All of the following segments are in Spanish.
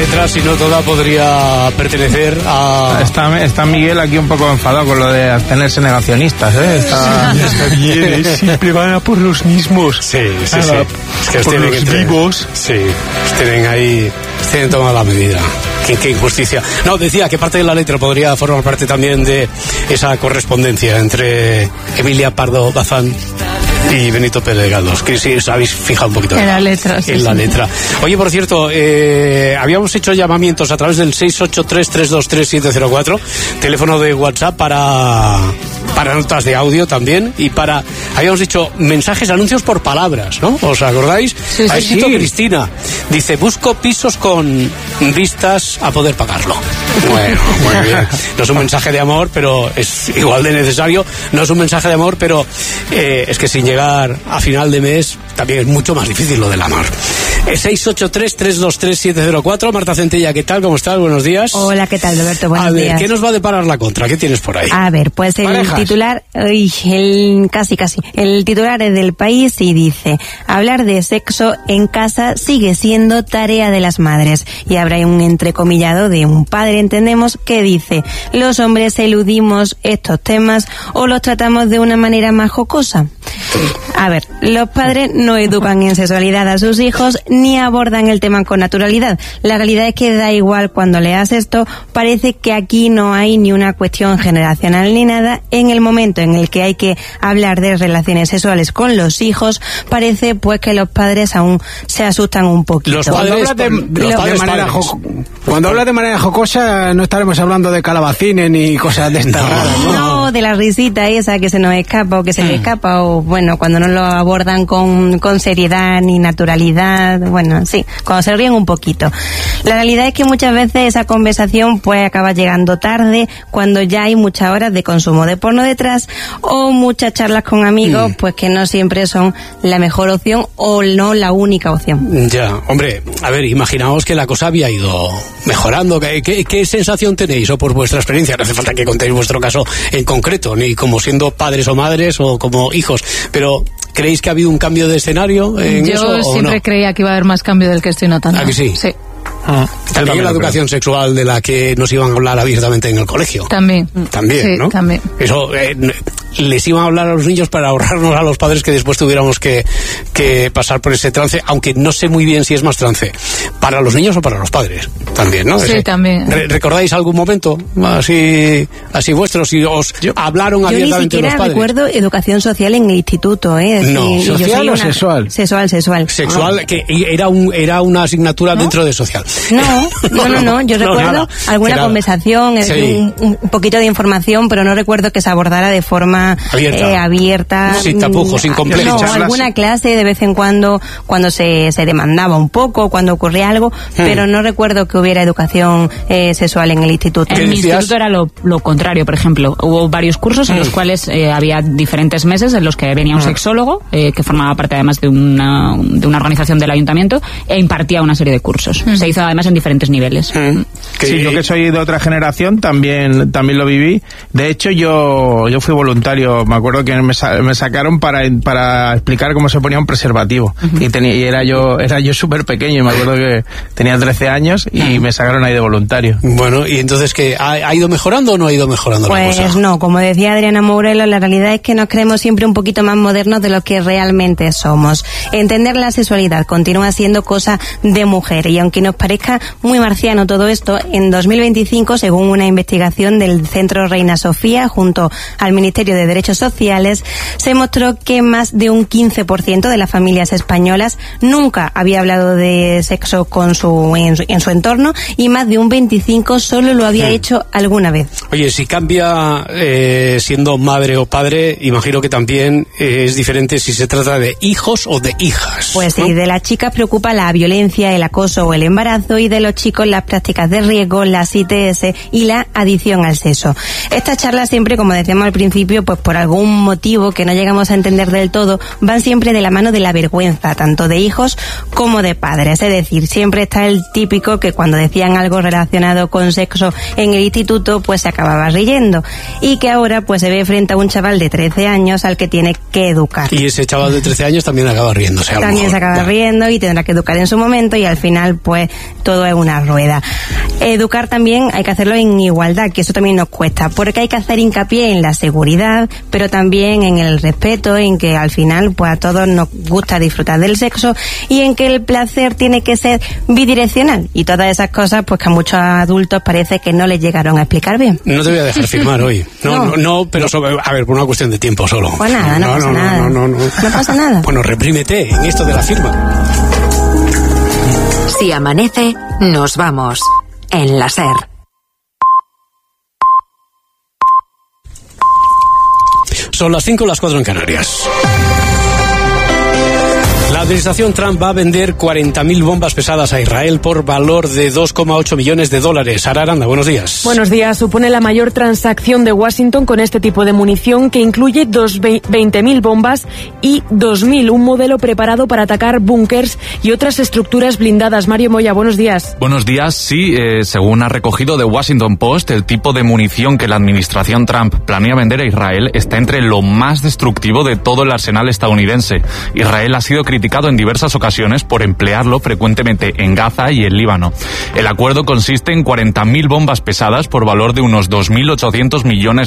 letra, si no toda, podría pertenecer a... Está Miguel aquí un poco enfadado con lo de abstenerse negacionistas, ¿eh? Está bien, siempre van a por los mismos. Sí. Es que por los vivos. Sí, tienen ahí... Tienen tomada la medida. Qué injusticia. No, decía que parte de la letra podría formar parte también de esa correspondencia entre Emilia Pardo Bazán y Benito Pérez Galdós, que si os habéis fijado un poquito en la letra. Sí, en la letra. Oye, por cierto, habíamos hecho llamamientos a través del 683-323-704, teléfono de WhatsApp para notas de audio también, y habíamos dicho mensajes, anuncios por palabras, ¿no? ¿Os acordáis? Sí, ha escrito Cristina, dice, busco pisos con vistas a poder pagarlo. Bueno, muy bien. No es un mensaje de amor, pero es igual de necesario. No es un mensaje de amor, pero es que sin llegar a final de mes también es mucho más difícil lo del amor. 683-323-704. Marta Centella, ¿qué tal? ¿Cómo estás? Buenos días. Hola, ¿qué tal, Roberto? Buenos días. ¿Qué nos va a deparar la contra? ¿Qué tienes por ahí? A ver, pues el ¿Parejas? titular, casi. El titular es del País y dice: hablar de sexo en casa sigue siendo tarea de las madres. Y habrá un entrecomillado de un padre, entendemos, que dice: los hombres eludimos estos temas o los tratamos de una manera más jocosa. A ver, los padres no educan en sexualidad a sus hijos ni abordan el tema con naturalidad. La realidad es que da igual cuando leas esto, parece que aquí no hay ni una cuestión generacional ni nada. En el momento en el que hay que hablar de relaciones sexuales con los hijos, parece pues que los padres aún se asustan un poquito. Cuando hablas de manera jocosa, no estaremos hablando de calabacines ni cosas de estas raras, ¿no? No, de la risita esa que se nos escapa o que se le escapa, o bueno, cuando no lo abordan con seriedad ni naturalidad, bueno, sí, cuando se ríen un poquito. La realidad es que muchas veces esa conversación pues acaba llegando tarde, cuando ya hay muchas horas de consumo de porno detrás, o muchas charlas con amigos, pues que no siempre son la mejor opción o no la única opción. Ya, hombre, a ver, imaginaos que la cosa había ido mejorando. ¿Qué sensación tenéis, o por vuestra experiencia? No hace falta que contéis vuestro caso en concreto, ni como siendo padres o madres o como hijos, pero ¿creéis que ha habido un cambio de escenario en eso? Yo siempre creía que iba a haber más cambio del que estoy notando. ¿A que sí? Sí. También la educación sexual de la que nos iban a hablar abiertamente en el colegio. También, sí, ¿no? También. Eso les iban a hablar a los niños para ahorrarnos a los padres que después tuviéramos que pasar por ese trance, aunque no sé muy bien si es más trance para los niños o para los padres. También, ¿no? Sí, también. ¿Recordáis algún momento así vuestro, si os hablaron abiertamente los padres? Yo ni siquiera recuerdo educación social en el instituto, No. ¿Social o sexual? Sexual. Que era una asignatura dentro de social. No, yo recuerdo alguna conversación, un poquito de información, pero no recuerdo que se abordara de forma abierta. Sin tapujos, sin complejos. No, alguna clase de vez en cuando se demandaba un poco, cuando ocurría algo, pero no recuerdo que hubiera educación sexual en el instituto. En mi instituto era lo contrario, por ejemplo. Hubo varios cursos en los cuales había diferentes meses en los que venía un sexólogo, que formaba parte además de una organización del ayuntamiento, e impartía una serie de cursos. Se hizo además en diferentes niveles. Sí, yo que soy de otra generación también lo viví. De hecho, yo fui voluntario. Me acuerdo que me sacaron para explicar cómo se ponía un preservativo. Y era yo súper pequeño, y me acuerdo que tenía 13 años y me sacaron ahí de voluntario. Bueno, y entonces, ¿qué? ¿Ha ido mejorando o no ha ido mejorando la cosa? Pues no, como decía Adriana Mourelo, la realidad es que nos creemos siempre un poquito más modernos de lo que realmente somos. Entender la sexualidad continúa siendo cosa de mujer, y aunque nos parezca muy marciano todo esto, en 2025, según una investigación del Centro Reina Sofía junto al Ministerio de Derechos Sociales, se mostró que más de un 15% de las familias españolas nunca había hablado de sexo en su entorno, y más de un 25% solo lo había hecho alguna vez. Oye, si cambia siendo madre o padre, imagino que también es diferente si se trata de hijos o de hijas. Pues sí, ¿no? De las chicas preocupa la violencia, el acoso o el embarazo, y de los chicos las prácticas de riesgo, las ITS y la adicción al sexo. Estas charlas siempre, como decíamos al principio, pues por algún motivo que no llegamos a entender del todo, van siempre de la mano de la vergüenza, tanto de hijos como de padres. Es decir, siempre está el típico que cuando decían algo relacionado con sexo en el instituto, pues se acababa riendo. Y que ahora pues se ve frente a un chaval de 13 años al que tiene que educar. Y ese chaval de 13 años también acaba riéndose. También se acaba riendo y tendrá que educar en su momento, y al final pues todo es una rueda. Educar también hay que hacerlo en igualdad, que eso también nos cuesta, porque hay que hacer hincapié en la seguridad, pero también en el respeto, en que al final pues a todos nos gusta disfrutar del sexo, y en que el placer tiene que ser bidireccional, y todas esas cosas pues que a muchos adultos parece que no les llegaron a explicar bien. No te voy a dejar firmar hoy. No, pero a ver, por una cuestión de tiempo solo. Pues nada, no pasa nada. No pasa nada. Bueno, reprímete en esto de la firma. Si amanece, nos vamos. En la SER. Son las 5, las 4 en Canarias. La administración Trump va a vender 40.000 bombas pesadas a Israel por valor de $2,8 millones. Sara Aranda, buenos días. Buenos días. Supone la mayor transacción de Washington con este tipo de munición, que incluye 20.000 bombas y 2.000, un modelo preparado para atacar búnkers y otras estructuras blindadas. Mario Moya, buenos días. Buenos días. Sí, según ha recogido The Washington Post, el tipo de munición que la administración Trump planea vender a Israel está entre lo más destructivo de todo el arsenal estadounidense. Israel ha sido criticado en diversas ocasiones por emplearlo frecuentemente en Gaza y en Líbano. El acuerdo consiste en 40.000 bombas pesadas por valor de unos $2.800 millones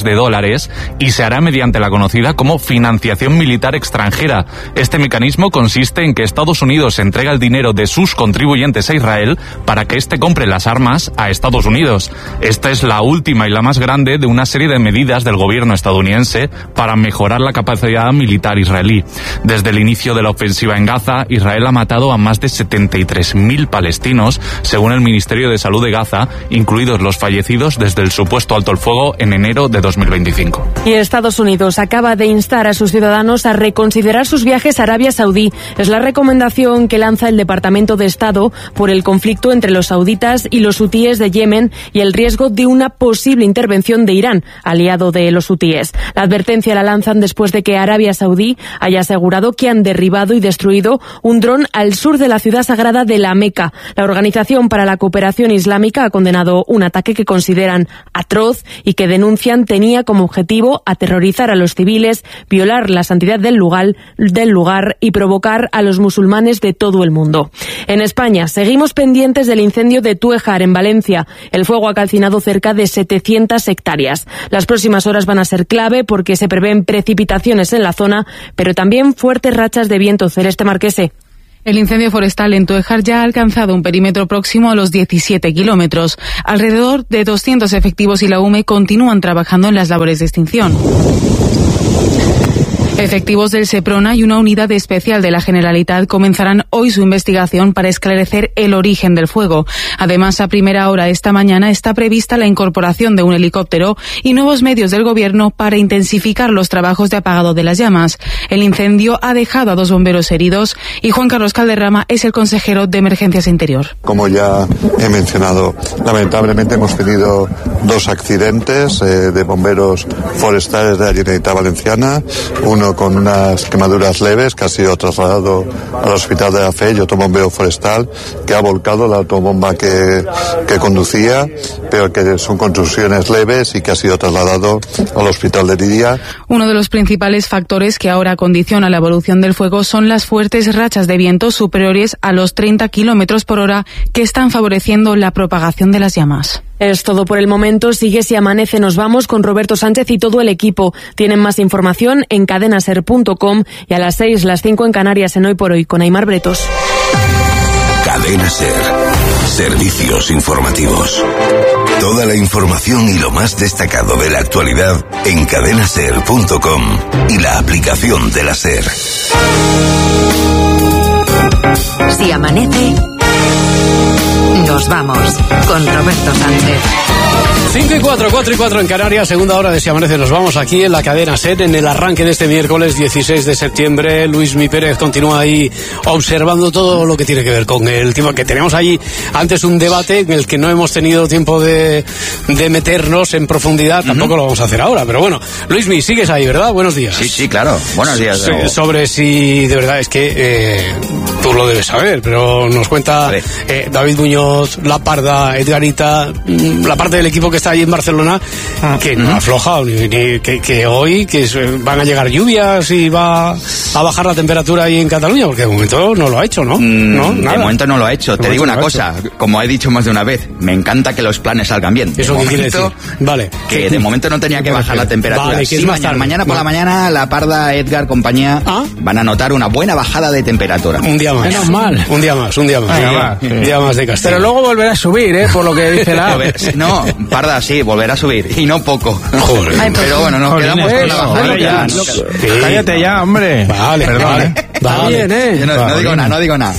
y se hará mediante la conocida como financiación militar extranjera. Este mecanismo consiste en que Estados Unidos entrega el dinero de sus contribuyentes a Israel para que éste compre las armas a Estados Unidos. Esta es la última y la más grande de una serie de medidas del gobierno estadounidense para mejorar la capacidad militar israelí. Desde el inicio de la ofensiva en Gaza, Israel ha matado a más de 73.000 palestinos, según el Ministerio de Salud de Gaza, incluidos los fallecidos desde el supuesto alto el fuego en enero de 2025. Y Estados Unidos acaba de instar a sus ciudadanos a reconsiderar sus viajes a Arabia Saudí. Es la recomendación que lanza el Departamento de Estado por el conflicto entre los sauditas y los hutíes de Yemen y el riesgo de una posible intervención de Irán, aliado de los hutíes. La advertencia la lanzan después de que Arabia Saudí haya asegurado que han derribado y destruido un dron al sur de la ciudad sagrada de la Meca. La Organización para la Cooperación Islámica ha condenado un ataque que consideran atroz y que denuncian tenía como objetivo aterrorizar a los civiles, violar la santidad del lugar y provocar a los musulmanes de todo el mundo. En España seguimos pendientes del incendio de Tuéjar, en Valencia. El fuego ha calcinado cerca de 700 hectáreas. Las próximas horas van a ser clave porque se prevén precipitaciones en la zona, pero también fuertes rachas de viento. Celeste Marquese. El incendio forestal en Tuéjar ya ha alcanzado un perímetro próximo a los 17 kilómetros. Alrededor de 200 efectivos y la UME continúan trabajando en las labores de extinción. Efectivos del Seprona y una unidad especial de la Generalitat comenzarán hoy su investigación para esclarecer el origen del fuego. Además, a primera hora esta mañana está prevista la incorporación de un helicóptero y nuevos medios del Gobierno para intensificar los trabajos de apagado de las llamas. El incendio ha dejado a 2 bomberos heridos y Juan Carlos Calderrama es el consejero de Emergencias Interior. Como ya he mencionado, lamentablemente hemos tenido 2 accidentes de bomberos forestales de la Generalitat Valenciana, uno con unas quemaduras leves que ha sido trasladado al Hospital de la Fe, y otro bombero forestal que ha volcado la autobomba que conducía, pero que son contusiones leves y que ha sido trasladado al Hospital de Lidia. Uno de los principales factores que ahora condiciona la evolución del fuego son las fuertes rachas de viento superiores a los 30 kilómetros por hora que están favoreciendo la propagación de las llamas. Es todo por el momento. Sigue Si Amanece. Nos vamos con Roberto Sánchez y todo el equipo. Tienen más información en cadenaser.com y a las 6, las 5 en Canarias en Hoy por Hoy con Aimar Bretos. Cadena Ser. Servicios informativos. Toda la información y lo más destacado de la actualidad en cadenaser.com y la aplicación de la Ser. Si amanece, Nos vamos con Roberto Sánchez. 5 y 4, 4 y 4 en Canarias, segunda hora de Si Amanece. Nos vamos aquí en la cadena SER en el arranque de este miércoles 16 de septiembre. Luismi Pérez continúa ahí observando todo lo que tiene que ver con el tiempo, que tenemos allí antes un debate en el que no hemos tenido tiempo de meternos en profundidad. Tampoco lo vamos a hacer ahora, pero bueno. Luismi, sigues ahí, ¿verdad? Buenos días. Sí, claro. Buenos días. Sobre si de verdad es que tú lo debes saber, pero nos cuenta David Muñoz, La Parda, Edgarita, la parte del equipo que está allí en Barcelona, que no ha aflojado, ni que hoy van a llegar lluvias y va a bajar la temperatura ahí en Cataluña, porque de momento no lo ha hecho, ¿no? No, nada. De momento no lo ha hecho. Te digo una cosa, como he dicho más de una vez, me encanta que los planes salgan bien. ¿Eso qué quiere decir? Vale. Que de momento no tenía que bajar la temperatura. Vale, que sí, mañana por la mañana, La Parda, Edgar, compañía, van a notar una buena bajada de temperatura. Un día más. Menos mal. Un día más. Un día más de castigo. Pero luego volverá a subir, por lo que dice la... No, Parda, sí, volverá a subir, y no poco. Joder. Pero bueno, nos quedamos con la bajada ya. Cállate ya, hombre. Vale, perdón. Vale. Bien, Yo no digo nada.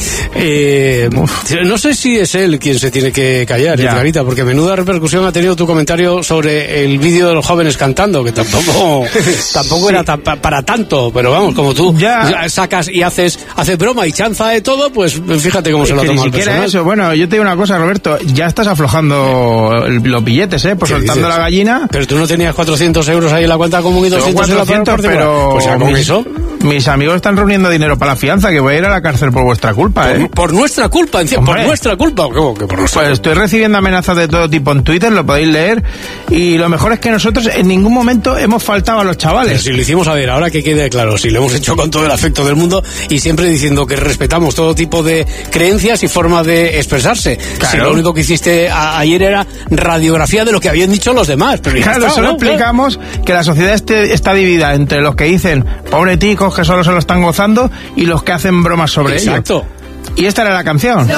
No sé si es él quien se tiene que callar, Edgarita, porque menuda repercusión ha tenido tu comentario sobre el vídeo de los jóvenes cantando, que tampoco era para tanto, pero vamos, como tú sacas y haces broma y chanza de todo, pues fíjate cómo se lo toma el personal. Eso. Bueno, yo te digo una cosa, Roberto, ya estás aflojando los billetes, por soltando la gallina. Pero tú no tenías 400 euros ahí en la cuenta común y 200 en la parte, pero pues ya con eso. Mis amigos están reuniendo dinero para la fianza, que voy a ir a la cárcel por vuestra culpa, Por nuestra culpa, por nuestra culpa. ¿Cómo que por nuestra culpa? Pues estoy recibiendo amenazas de todo tipo en Twitter, lo podéis leer, y lo mejor es que nosotros en ningún momento hemos faltado a los chavales. Pero si lo hicimos, a ver, ahora que quede claro, si lo hemos hecho con todo el afecto del mundo y siempre diciendo que respetamos todo tipo de creencias y forma de expresarse. Claro. Si lo único que hiciste ayer era radiografía de lo que habían dicho los demás. Pero claro, solo explicamos que la sociedad está dividida entre los que dicen pobreticos que solo se lo están gozando y los que hacen bromas sobre ello. Exacto. Y esta era la canción.